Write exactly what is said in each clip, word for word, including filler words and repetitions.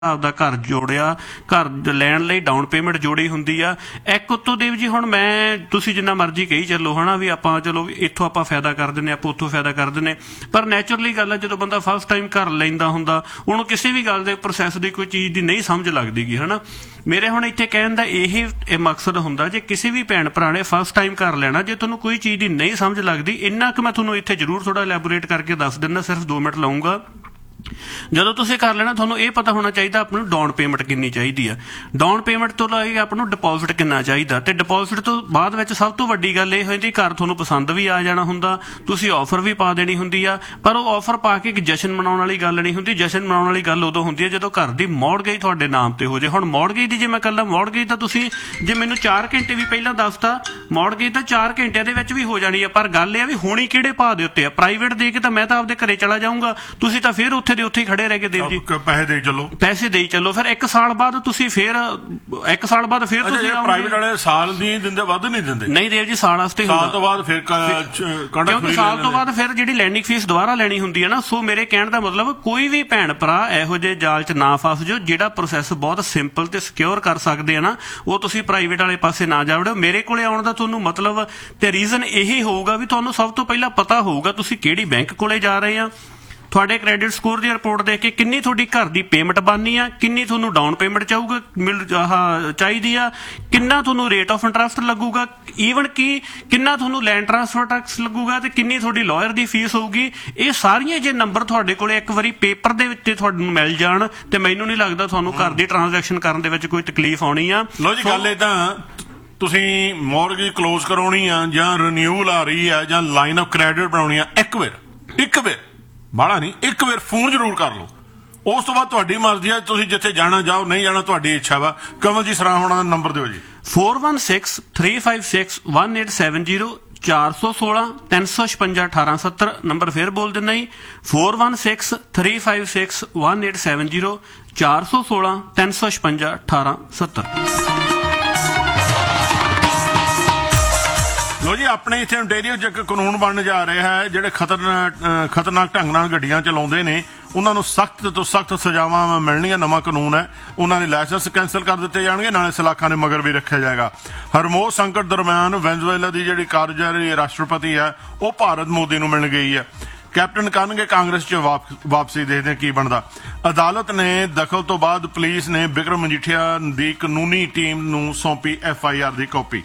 ਆਪਦਾ ਘਰ ਜੋੜਿਆ, ਘਰ ਲੈਣ ਲਈ ਡਾਊਨ ਪੇਮੈਂਟ ਜੋੜੀ ਹੁੰਦੀ ਆ। ਇੱਕ ਉੱਤੋਂ ਦੇਵ ਜੀ ਹੁਣ ਮੈਂ ਤੁਸੀਂ ਜਿੰਨਾ ਮਰਜ਼ੀ ਕਹੀ ਚੱਲੋ ਹੈ ਨਾ ਵੀ ਆਪਾਂ ਚਲੋ ਇੱਥੋਂ ਆਪਾਂ ਫਾਇਦਾ ਕਰ ਦਿੰਦੇ ਆਪਾਂ ਉੱਥੋਂ ਫਾਇਦਾ ਕਰ ਦਿੰਦੇ, ਪਰ ਨੈਚੁਰਲੀ ਗੱਲ ਆ ਜਦੋਂ ਬੰਦਾ ਫਸਟ ਟਾਈਮ ਘਰ ਲੈਂਦਾ ਹੁੰਦਾ ਉਹਨੂੰ ਕਿਸੇ ਵੀ ਗੱਲ ਦੇ ਪ੍ਰੋਸੈਸ ਦੀ ਕੋਈ ਚੀਜ਼ ਦੀ ਨਹੀਂ ਸਮਝ ਲੱਗਦੀ ਗੀ ਹੈ ਨਾ। ਮੇਰੇ ਹੁਣ ਇੱਥੇ ਕਹਿਣ ਦਾ ਇਹ ਮਕਸਦ ਹੁੰਦਾ ਜੇ ਕਿਸੇ ਵੀ ਭੈਣ ਭਰਾ ਨੇ ਫਸਟ ਟਾਈਮ ਘਰ ਲੈਣਾ, ਜੇ ਤੁਹਾਨੂੰ ਕੋਈ ਚੀਜ਼ ਦੀ ਨਹੀਂ ਸਮਝ ਲੱਗਦੀ, ਇੰਨਾ ਕੁ ਮੈਂ ਤੁਹਾਨੂੰ ਇੱਥੇ ਜ਼ਰੂਰ ਥੋੜਾ ਇਲੈਬੋਰੇਟ ਕਰਕੇ ਦੱਸ ਦਿੰਦਾ, ਸਿਰਫ ਦੋ ਮਿੰਟ ਲਾਊਂਗਾ। ਜਦੋਂ ਤੁਸੀਂ ਕਰ ਲੈਣਾ ਤੁਹਾਨੂੰ ਇਹ ਪਤਾ ਹੋਣਾ ਚਾਹੀਦਾ ਆਪਾਂ ਨੂੰ ਡਾਊਨ ਪੇਮੈਂਟ ਕਿੰਨੀ ਚਾਹੀਦੀ ਆ, ਡਾਊਨ ਪੇਮੈਂਟ ਤੋਂ ਲੈ ਕੇ ਆਪਾਂ ਨੂੰ ਡਿਪੋਜ਼ਿਟ ਕਿੰਨਾ ਚਾਹੀਦਾ, ਤੇ ਡਿਪੋਜ਼ਿਟ ਤੋਂ ਬਾਅਦ ਵਿੱਚ ਸਭ ਤੋਂ ਵੱਡੀ ਗੱਲ ਇਹ ਹੁੰਦੀ ਘਰ ਤੁਹਾਨੂੰ ਪਸੰਦ ਵੀ ਆ ਜਾਣਾ ਹੁੰਦਾ, ਤੁਸੀਂ ਆਫਰ ਵੀ ਪਾ ਦੇਣੀ ਹੁੰਦੀ ਆ, ਪਰ ਉਹ ਆਫਰ ਪਾ ਕੇ ਇੱਕ ਜਸ਼ਨ ਮਨਾਉਣ ਵਾਲੀ ਗੱਲ ਨਹੀਂ ਹੁੰਦੀ। ਜਸ਼ਨ ਮਨਾਉਣ ਵਾਲੀ ਗੱਲ ਉਦੋਂ ਹੁੰਦੀ ਹੈ ਜਦੋਂ ਘਰ ਦੀ ਮੌੜਗੇਜ ਤੁਹਾਡੇ ਨਾਮ ਤੇ ਹੋ ਜਾਏ। ਹੁਣ ਮੌੜਗੇਜ ਦੀ ਜੇ ਮੈਂ ਕੱਲਾ ਮੌੜਗੇਜ ਤਾਂ ਤੁਸੀਂ ਜੇ ਮੈਨੂੰ ਚਾਰ ਘੰਟੇ ਵੀ ਪਹਿਲਾਂ ਦੱਸਤਾ ਮੌੜਗੇਜ ਤਾਂ ਚਾਰ ਘੰਟਿਆਂ ਦੇ ਵਿੱਚ ਵੀ ਹੋ ਜਾਣੀ ਆ, ਪਰ ਗੱਲ ਇਹ ਆ ਵੀ ਹੋਣੀ ਕਿਹੜੇ ਭਾਅ ਦੇ ਉੱਤੇ ਆ। ਪ੍ਰਾਈਵੇਟ ਦੇ ਕੇ ਤਾਂ ਮੈਂ ਤਾਂ ਆਪਦੇ ਘਰੇ ਚਲਾ ਜਾਊਂਗਾ, ਤੁਸੀਂ ਤਾਂ ਫਿਰ ਉੱਥੇ ਦੇ ਉੱਥੇ ਹੀ ਖੜੇ ਰਹਿ ਕੇ ਦੇਵ ਜੀ ਪੈਸੇ ਦੇਈ ਚੱਲੋ ਪੈਸੇ ਦੇਈ ਚੱਲੋ, ਫਿਰ ਇੱਕ ਸਾਲ ਬਾਅਦ ਤੁਸੀਂ ਫਿਰ ਇੱਕ ਸਾਲ ਬਾਅਦ ਫਿਰ ਤੁਸੀਂ ਪ੍ਰਾਈਵੇਟ ਵਾਲੇ ਸਾਲ ਦੀ ਦਿੰਦੇ ਵੱਧ ਨਹੀਂ ਦਿੰਦੇ ਨਹੀਂ ਦੇਵ ਜੀ, ਸਾਲ ਵਾਸਤੇ ਸਾਲ ਤੋਂ ਬਾਅਦ ਫਿਰ ਕਿਉਂਕਿ ਸਾਲ ਤੋਂ ਬਾਅਦ ਫਿਰ ਜਿਹੜੀ ਲੈਂਡਿੰਗ ਫੀਸ ਦੁਬਾਰਾ ਲੈਣੀ ਹੁੰਦੀ ਹੈ ਨਾ। ਸੋ ਮੇਰੇ ਕਹਿਣ ਦਾ ਮਤਲਬ ਕੋਈ ਵੀ ਭੈਣ ਭਰਾ ਇਹੋ ਜਿਹੇ ਜਾਲ 'ਚ ਨਾ ਫਸ ਜਾਓ, ਜਿਹੜਾ ਪ੍ਰੋਸੈਸ ਬਹੁਤ ਸਿੰਪਲ ਤੇ ਸਿਕਿਉਰ ਕਰ ਸਕਦੇ ਆ ਨਾ ਉਹ ਤੁਸੀਂ ਪ੍ਰਾਈਵੇਟ ਵਾਲੇ ਪਾਸੇ ਨਾ ਜਾ ਵੜੋ। ਮੇਰੇ ਕੋਲੇ ਆਉਣ ਦਾ ਤੁਹਾਨੂੰ ਮਤਲਬ ਤੇ ਰੀਜ਼ਨ ਇਹੀ ਹੋਊਗਾ ਵੀ ਤੁਹਾਨੂੰ ਸਭ ਤੋਂ ਪਹਿਲਾਂ ਪਤਾ ਹੋਊਗਾ ਤੁਸੀਂ ਕਿਹੜੀ ਬੈਂਕ ਕੋਲੇ ਜਾ ਰਹੇ ਆ, ਤੁਹਾਡੇ ਕ੍ਰੈਡਿਟ ਸਕੋਰ ਦੀ ਰਿਪੋਰਟ ਦੇਖ ਕੇ ਕਿੰਨੀ ਤੁਹਾਡੀ ਘਰ ਦੀ ਪੇਮੈਂਟ ਬਣਨੀ ਆ, ਕਿੰਨੀ ਤੁਹਾਨੂੰ ਡਾਊਨ ਪੇਮੈਂਟ ਚਾਹੂਗਾ ਮਿਲ ਚਾਹੀਦੀ ਆ, ਕਿੰਨਾ ਤੁਹਾਨੂੰ ਰੇਟ ਆਫ ਇੰਟਰਸਟ ਲੱਗੂਗਾ, ਈਵਨ ਕਿ ਕਿੰਨਾ ਤੁਹਾਨੂੰ ਲੈਂਡ ਟਰਾਂਸਫਰ ਟੈਕਸ ਲੱਗੂਗਾ, ਤੇ ਕਿੰਨੀ ਤੁਹਾਡੀ ਲਾਇਰ ਦੀ ਫੀਸ ਹੋਊਗੀ। ਇਹ ਸਾਰੀਆਂ ਜੇ ਨੰਬਰ ਤੁਹਾਡੇ ਕੋਲੇ ਇੱਕ ਵਾਰੀ ਪੇਪਰ ਦੇ ਵਿੱਚ ਤੁਹਾਨੂੰ ਮਿਲ ਜਾਣ ਤੇ ਮੈਨੂੰ ਨਹੀਂ ਲੱਗਦਾ ਤੁਹਾਨੂੰ ਘਰ ਦੀ ਟ੍ਰਾਂਜੈਕਸ਼ਨ ਕਰਨ ਦੇ ਵਿੱਚ ਕੋਈ ਤਕਲੀਫ ਆਉਣੀ ਆ। ਲੋ ਜੀ ਗੱਲ ਏਦਾਂ ਤੁਸੀਂ ਮੌਰਗੇਜ ਕਲੋਜ਼ ਕਰਾਉਣੀ ਆ ਜਾਂ ਰੀਨਿਊਅਲ ਆ ਰਹੀ ਆ ਜਾਂ ਲਾਈਨ ਆਫ ਕ੍ਰੈਡਿਟ ਬਣਾਉਣੀ ਆ, ਇੱਕ ਵਾਰ ਇੱਕ ਵਾਰ ਬਾਹਲਾ ਨਹੀਂ ਇੱਕ ਵਾਰ ਫੋਨ ਜ਼ਰੂਰ ਕਰ ਲਓ, ਉਸ ਤੋਂ ਬਾਅਦ ਤੁਹਾਡੀ ਮਰਜ਼ੀ ਆ ਤੁਸੀਂ ਜਿੱਥੇ ਜਾਣਾ ਜਾਓ, ਨਹੀਂ ਜਾਣਾ ਤੁਹਾਡੀ ਇੱਛਾ ਵਾ। ਕਮਲ ਜੀ ਸਰਾਂ ਹੋਣਾ ਦਾ ਨੰਬਰ ਦਿਓ ਜੀ। four one six three five six one eight seven zero ਚਾਰ ਸੌ ਸੋਲਾਂ ਤਿੰਨ ਸੌ ਛਪੰਜਾ ਅਠਾਰਾਂ ਸੱਤਰ ਨੰਬਰ ਫਿਰ ਬੋਲ ਦਿੰਦਾ ਜੀ four one six three five six one eight seven zero ਚਾਰ ਸੌ ਸੋਲਾਂ ਤਿੰਨ ਸੌ ਛਪੰਜਾ ਅਠਾਰਾਂ ਸੱਤਰ। ਲੋ ਜੀ ਆਪਣੇ ਇੱਥੇ ontario 'ਚ ਇੱਕ ਕਾਨੂੰਨ ਬਣਨ ਜਾ ਰਿਹਾ ਹੈ, ਜਿਹੜੇ ਖਤਰਨਾਕ ਖਤਰਨਾਕ ਢੰਗ ਨਾਲ ਗੱਡੀਆਂ ਚਲਾਉਂਦੇ ਨੇ ਉਹਨਾਂ ਨੂੰ ਸਖਤ ਤੋਂ ਸਖਤ ਸਜ਼ਾਵਾਂ ਮਿਲਣੀਆਂ। ਨਵਾਂ ਕਾਨੂੰਨ ਹੈ, ਉਹਨਾਂ ਦੇ ਲਾਇਸੈਂਸ ਕੈਂਸਲ ਕਰ ਦਿੱਤੇ ਜਾਣਗੇ, ਨਾਲੇ ਸਲਾਖਾਂ ਦੇ ਮਗਰ ਵੀ ਰੱਖਿਆ ਜਾਏਗਾ। ਹਰਮੋਜ਼ ਸੰਕਟ ਦਰਮਿਆਨ ਵੈਨਜ਼ੂਏਲਾ ਦੀ ਜਿਹੜੀ ਕਾਰਜਕਾਰੀ ਰਾਸ਼ਟਰਪਤੀ ਹੈ ਉਹ ਭਾਰਤ ਮੋਦੀ ਨੂੰ ਮਿਲਣ ਗਈ ਹੈ। ਕੈਪਟਨ ਕਰਨਗੇ ਕਾਂਗਰਸ 'ਚ ਵਾਪਸੀ, ਦੇਖਦੇ ਕੀ ਬਣਦਾ। ਅਦਾਲਤ ਨੇ ਦਖਲ ਤੋਂ ਬਾਅਦ ਪੁਲਿਸ ਨੇ ਬਿਕਰਮ ਮਜੀਠੀਆ ਦੀ ਕਾਨੂੰਨੀ ਟੀਮ ਨੂੰ ਸੌਂਪੀ F I R the copy.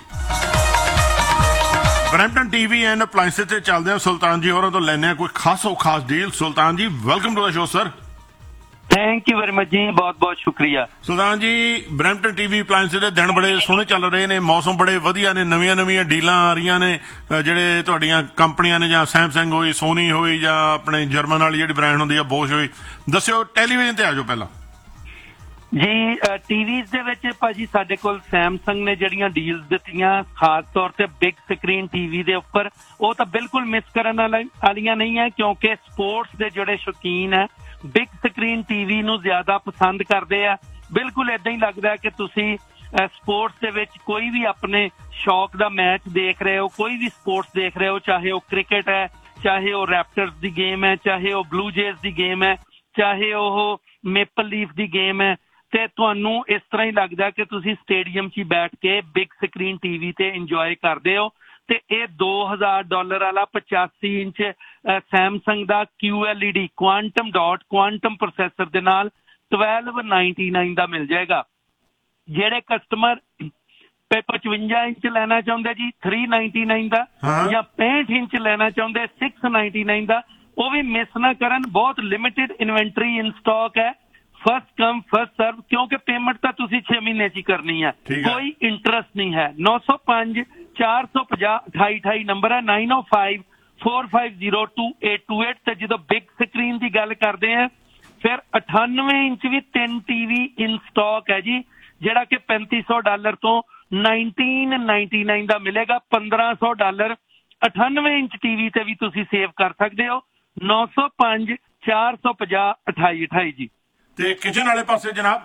Brampton TV and appliances ਤੇ ਚੱਲਦੇ ਆ ਸੁਲਤਾਨ ਜੀ ਹੋਰਾਂ ਤੋਂ ਲੈਣੇ ਆ ਕੋਈ ਖਾਸੋ ਖਾਸ ਡੀਲ। ਸੁਲਤਾਨ ਜੀ welcome to the show sir. Thank you very much ਜੀ, ਬਹੁਤ ਬਹੁਤ ਸ਼ੁਕਰੀਆ। ਸੁਲਤਾਨ ਜੀ ਬਰੈਂਪਟਨ ਟੀਵੀ ਅਪਲਾਇੰਸਿਸ ਦੇ ਦਿਨ ਬੜੇ ਸੋਹਣੇ ਚੱਲ ਰਹੇ ਨੇ, ਮੌਸਮ ਬੜੇ ਵਧੀਆ ਨੇ, ਨਵੀਆਂ ਨਵੀਆਂ ਡੀਲਾਂ ਆ ਰਹੀਆਂ ਨੇ, ਜਿਹੜੇ ਤੁਹਾਡੀਆਂ ਕੰਪਨੀਆਂ ਨੇ ਜਾਂ ਸੈਮਸੰਗ ਹੋਈ, ਸੋਨੀ ਹੋਈ ਜਾਂ ਆਪਣੇ ਜਰਮਨ ਵਾਲੀ ਜਿਹੜੀ ਬ੍ਰਾਂਡ ਹੁੰਦੀ ਆ ਬੋਸ਼ ਹੋਈ। ਦੱਸਿਓ ਟੈਲੀਵਿਜ਼ਨ ਤੇ ਆ ਜਾਓ ਪਹਿਲਾਂ ਜੀ। ਟੀਵੀਜ਼ ਦੇ ਵਿੱਚ ਭਾਜੀ ਸਾਡੇ ਕੋਲ ਸੈਮਸੰਗ ਨੇ ਜਿਹੜੀਆਂ ਡੀਲਸ ਦਿੱਤੀਆਂ ਖਾਸ ਤੌਰ ਤੇ ਬਿਗ ਸਕਰੀਨ ਟੀਵੀ ਦੇ ਉੱਪਰ, ਉਹ ਤਾਂ ਬਿਲਕੁਲ ਮਿਸ ਕਰਨ ਵਾਲੀਆਂ ਨਹੀਂ ਹੈ, ਕਿਉਂਕਿ ਸਪੋਰਟਸ ਦੇ ਜਿਹੜੇ ਸ਼ੌਕੀਨ ਹੈ ਬਿਗ ਸਕਰੀਨ ਟੀਵੀ ਨੂੰ ਜ਼ਿਆਦਾ ਪਸੰਦ ਕਰਦੇ ਆ। ਬਿਲਕੁਲ ਏਦਾਂ ਹੀ ਲੱਗਦਾ ਹੈ ਕਿ ਤੁਸੀਂ ਸਪੋਰਟਸ ਦੇ ਵਿੱਚ ਕੋਈ ਵੀ ਆਪਣੇ ਸ਼ੌਕ ਦਾ ਮੈਚ ਦੇਖ ਰਹੇ ਹੋ, ਕੋਈ ਵੀ ਸਪੋਰਟਸ ਦੇਖ ਰਹੇ ਹੋ, ਚਾਹੇ ਉਹ ਕ੍ਰਿਕਟ ਹੈ, ਚਾਹੇ ਉਹ ਰੈਪਟਰਸ ਦੀ ਗੇਮ ਹੈ, ਚਾਹੇ ਉਹ ਬਲੂ ਜੇਜ਼ ਦੀ ਗੇਮ ਹੈ, ਚਾਹੇ ਉਹ ਮੇਪਲ ਲੀਫ ਦੀ ਗੇਮ ਹੈ, ਤੇ ਤੁਹਾਨੂੰ ਇਸ ਤਰ੍ਹਾਂ ਹੀ ਲੱਗਦਾ ਕਿ ਤੁਸੀਂ ਸਟੇਡੀਅਮ 'ਚ ਹੀ ਬੈਠ ਕੇ ਬਿਗ ਸਕਰੀਨ ਟੀਵੀ ਤੇ ਇੰਜੋਏ ਕਰਦੇ ਹੋ। ਤੇ ਇਹ ਦੋ ਹਜ਼ਾਰ ਡਾਲਰ ਵਾਲਾ ਪਚਾਸੀ ਇੰਚ ਸੈਮਸੰਗ ਦਾ Q L E D quantum dot quantum processor ਦੇ ਨਾਲ twelve ninety-nine ਦਾ ਮਿਲ ਜਾਏਗਾ। ਜਿਹੜੇ ਕਸਟਮਰ ਪਚਵੰਜਾ ਇੰਚ ਲੈਣਾ ਚਾਹੁੰਦੇ ਜੀ three ninety-nine ਦਾ, ਜਾਂ ਪੈਂਹਠ ਇੰਚ ਲੈਣਾ ਚਾਹੁੰਦੇ six ninety-nine ਦਾ, ਉਹ ਵੀ ਮਿਸ ਨਾ ਕਰਨ। ਬਹੁਤ ਲਿਮਿਟਿਡ ਇਨਵੈਂਟਰੀ ਇਨ ਸਟਾਕ ਹੈ, ਫਸਟ ਕਮ ਫਸਟ ਸਰਵ, ਕਿਉਂਕਿ ਪੇਮੈਂਟ ਤਾਂ ਤੁਸੀਂ ਛੇ ਮਹੀਨੇ 'ਚ ਹੀ ਕਰਨੀ ਹੈ, ਕੋਈ ਇੰਟਰਸਟ ਨਹੀਂ ਹੈ। ਨੌ ਸੌ ਪੰਜ ਚਾਰ ਸੌ ਪੰਜਾਹ ਅਠਾਈ ਅਠਾਈ ਨੰਬਰ ਹੈ nine oh five four five zero two eight two eight। ਤੇ ਜਦੋਂ ਬਿਗ ਸਕਰੀਨ ਦੀ ਗੱਲ ਕਰਦੇ ਆ ਫਿਰ ਅਠਾਨਵੇਂ ਇੰਚ ਵੀ ਤਿੰਨ ਟੀਵੀ ਇਨ ਸਟਾਕ ਹੈ ਜੀ, ਜਿਹੜਾ ਕਿ ਪੈਂਤੀ ਸੌ ਡਾਲਰ ਤੋਂ nineteen ninety-nine ਦਾ ਮਿਲੇਗਾ। ਪੰਦਰਾਂ ਸੌ ਡਾਲਰ ਅਠਾਨਵੇਂ ਇੰਚ ਟੀਵੀ ਤੇ ਵੀ ਤੁਸੀਂ ਸੇਵ ਕਰ ਸਕਦੇ ਹੋ। ਨੌ ਸੌ ਪੰਜ ਚਾਰ ਸੌ ਪੰਜਾਹ ਅਠਾਈ ਅਠਾਈ ਜੀ। ਤੇ ਕਿਚਨ ਵਾਲੇ ਪਾਸੇ ਜਨਾਬ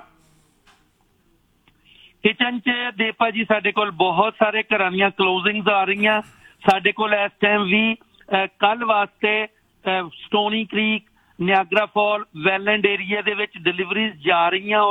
ਕਿਚਨ 'ਚ ਦੇ ਭਾਜੀ ਸਾਡੇ ਕੋਲ ਬਹੁਤ ਸਾਰੇ ਘਰਾਂ ਦੀਆਂ ਕਲੋਜ਼ਿੰਗਸ ਆ ਰਹੀਆਂ। ਸਾਡੇ ਕੋਲ ਇਸ ਟਾਈਮ ਵੀ ਕੱਲ ਵਾਸਤੇ ਸਟੋਨੀ ਕ੍ਰੀਕ, ਨਿਆਗਰਾ ਫਾਲ ਵੈਲੈਂਡ ਏਰੀਆ ਦੇ ਵਿੱਚ ਡਿਲੀਵਰੀਜ਼ ਜਾ ਰਹੀਆਂ